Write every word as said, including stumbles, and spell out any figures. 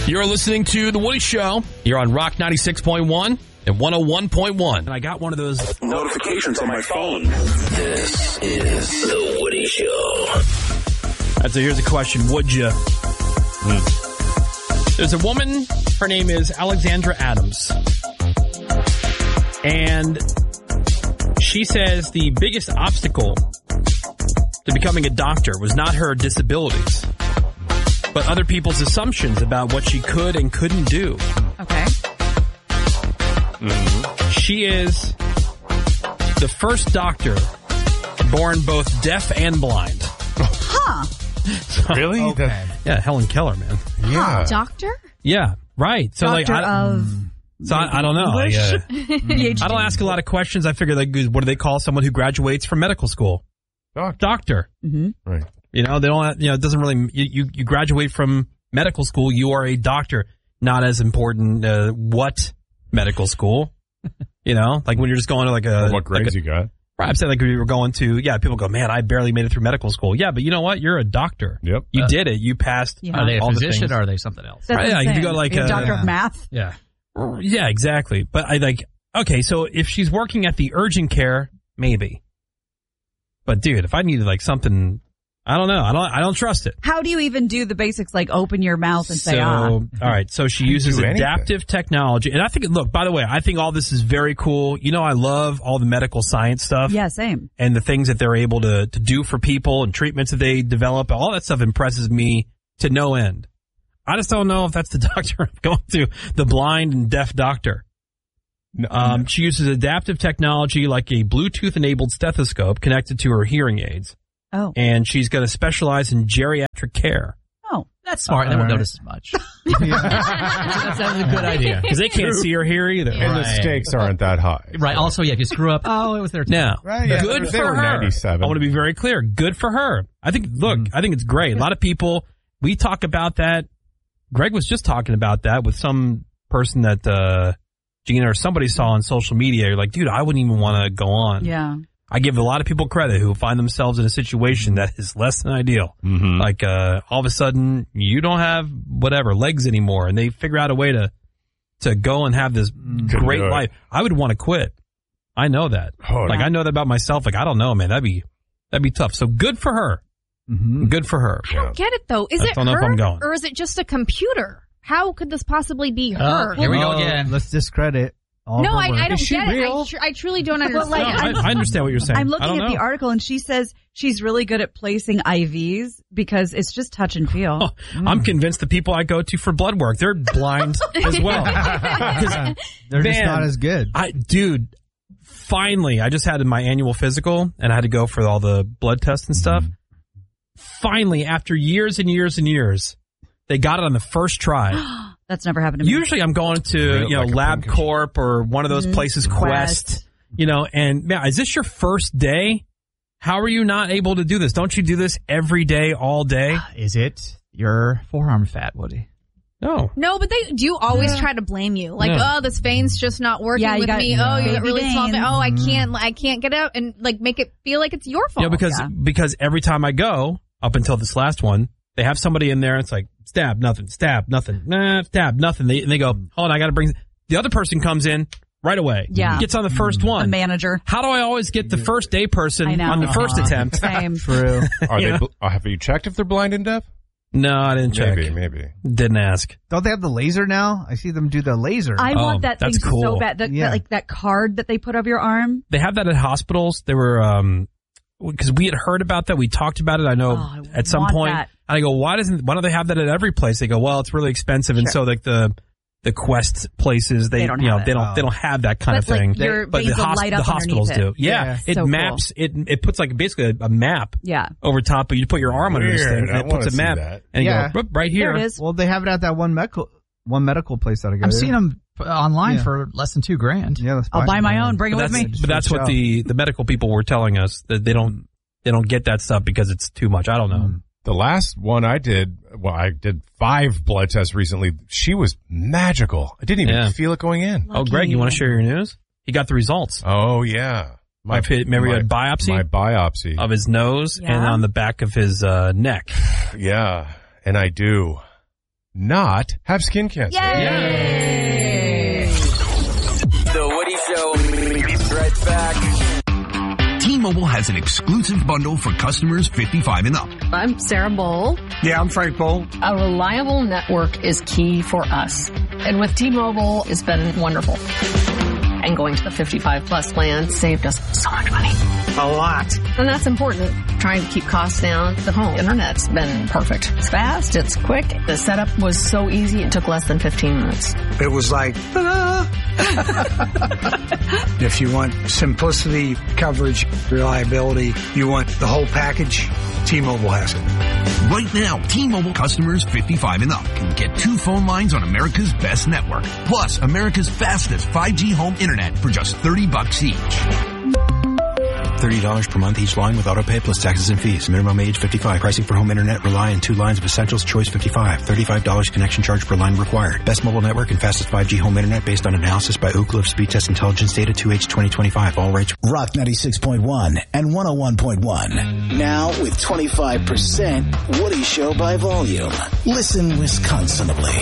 You're listening to The Woody Show. You're on Rock ninety-six point one and one oh one point one. And I got one of those notifications on my phone. This is The Woody Show. All right, so here's a question. Would you? Mm. There's a woman. Her name is Alexandra Adams. And she says the biggest obstacle to becoming a doctor was not her disabilities, but other people's assumptions about what she could and couldn't do. Okay. Mm-hmm. She is the first doctor born both deaf and blind. Huh. So, really? Okay. That, yeah, Helen Keller, man. Yeah. Huh. Doctor? Yeah, right. So doctor like, I, of... So I, I don't know. I, uh, I don't ask a lot of questions. I figure, like, what do they call someone who graduates from medical school? Doctor. Doctor. Mm-hmm. Right. You know, they don't. You know, it doesn't really. You, you you graduate from medical school. You are a doctor. Not as important. Uh, what medical school? You know, like when you're just going to like a. Or what grades like a, you got? Right. I'm saying like we were going to. Yeah. People go, man, I barely made it through medical school. Yeah, but you know what? You're a doctor. Yep. You uh, did it. You passed. Yeah. Are they a all physician the or are they something else? That's right. Yeah. You go like a a doctor yeah. of math. Yeah. Yeah. Exactly. But I like. Okay, so if she's working at the urgent care, maybe. But dude, if I needed like something. I don't know. I don't. I don't trust it. How do you even do the basics like open your mouth and so, say ah? All right. So she uses adaptive anything. technology, and I think. Look, by the way, I think all this is very cool. You know, I love all the medical science stuff. Yeah, same. And the things that they're able to to do for people and treatments that they develop. All that stuff impresses me to no end. I just don't know if that's the doctor I'm going to, the blind and deaf doctor. No, um, no. She uses adaptive technology like a Bluetooth-enabled stethoscope connected to her hearing aids. Oh. And she's going to specialize in geriatric care. Oh. That's smart. Uh, they won't right. notice as much. That sounds a good idea. Because they can't see or hear either. And Right. the stakes aren't that high. Right. Also, yeah, if you screw up, oh, it was their time. Now, Right, yeah. good They for were her. ninety-seven. I want to be very clear. Good for her. I think, look, Mm. I think it's great. A lot of people, we talk about that. Greg was just talking about that with some person that uh, Gina or somebody saw on social media. You're like, dude, I wouldn't even want to go on. Yeah. I give a lot of people credit who find themselves in a situation that is less than ideal. Mm-hmm. Like, uh, all of a sudden, you don't have whatever legs anymore, and they figure out a way to to go and have this great do it. life. I would want to quit. I know that. Oh, like, yeah. I know that about myself. Like, I don't know, man. That'd be that'd be tough. So good for her. Mm-hmm. Good for her. I don't get it though. Is I it don't know if her I'm going. or is it just a computer? How could this possibly be her? Uh, here we go Oh, again. Let's discredit all no, of her I, work. I don't Is she get it. real? I, tr- I truly don't Well, understand. like, No, I, I understand what you're saying. I'm I looking don't at know. the article and she says she's really good at placing I Vs because it's just touch and feel. Oh, I'm convinced the people I go to for blood work, they're blind as well. 'Cause, They're just man, not as good. I, dude, finally, I just had my annual physical and I had to go for all the blood tests and stuff. Finally, after years and years and years, they got it on the first try. That's never happened to me. Usually I'm going to, Really? you know, Like a LabCorp or one of those Mhm. places, Quest, Quest. you know, and man, is this your first day? How are you not able to do this? Don't you do this every day, all day? Is it your forearm fat, Woody? No. No, but they do always Yeah. try to blame you. Like, Yeah. oh, this vein's just not working Yeah, you with got me. Oh, you got baby really small vein. veins. Oh, I can't, I can't get out and like make it feel like it's your fault. You know, because, yeah. because every time I go, up until this last one, they have somebody in there. It's like, stab, nothing, stab, nothing, nah, stab, nothing. They, and they go, hold on, I got to bring, the other person comes in right away. Yeah. Gets on the first The one. manager. How do I always get the first day person I know. on the first Uh-huh. attempt? Same. True. Are You they? know? bl- uh, have you checked if they're blind and deaf? No, I didn't check. Maybe, maybe. Didn't ask. Don't they have the laser now? I see them do the laser. I Oh, want that thing that's cool. so bad. The, Yeah. that, like that card that they put over your arm. They have that at hospitals. They were, um, because we had heard about that. We talked about it. I know Oh, I at some want point. that. And I go, why doesn't, why don't they have that at every place? They go, well, it's really expensive. And Sure. so like the, the Quest places, they, They don't you know, have they it. don't, Oh. they don't have that kind But, of thing. like, your but the, veins will hosp- light the up hospitals underneath do. it. Yeah. Yeah. It So cool. maps, it, it puts like basically a, a map Yeah. over top, but you put your arm under this Weird. thing and I it puts wanna a see map that. and you Yeah. go, "Whoop, right here. There it is. Well, they have it at that one medical one medical place that I go I'm to. seeing them online Yeah. for less than two grand. Yeah, that's I'll fine. buy my own. Bring it But with that's, me. but that's what the, the medical people were telling us, that they don't, they don't get that stuff because it's too much. I don't know. Mm. The last one I did, well, I did five blood tests recently. She was magical. I didn't even Yeah. feel it going in. Oh, Greg, you want to share your news? He got the results. Oh, yeah. My, remember you had biopsy My biopsy. of his nose Yeah. and on the back of his uh, neck. Yeah, and I do. not have skin cancer. Yay! The Woody Show. Be right back. T-Mobile has an exclusive bundle for customers fifty-five and up. I'm Sarah Bowl. Yeah, I'm Frank Bowl. A reliable network is key for us. And with T-Mobile, it's been wonderful. And going to the fifty-five plus plan saved us so much money. A lot. And that's important. Trying to keep costs down. The home internet's been perfect. It's fast. It's quick. The setup was so easy. It took less than fifteen minutes. It was like, ta-da! If you want simplicity, coverage, reliability, you want the whole package, T-Mobile has it. Right now, T-Mobile customers fifty-five and up can get two phone lines on America's best network, plus America's fastest five G home internet for just thirty bucks each. thirty dollars per month each line with autopay plus taxes and fees. Minimum age fifty-five. Pricing for home internet rely on two lines of essentials. Choice fifty-five. thirty-five dollars connection charge per line required. Best mobile network and fastest five G home internet based on analysis by Ookla of Speed Test Intelligence data two H twenty twenty-five. All rates. Rock ninety-six point one and one oh one point one. Now with twenty-five percent Woody Show by volume. Listen Wisconsinably.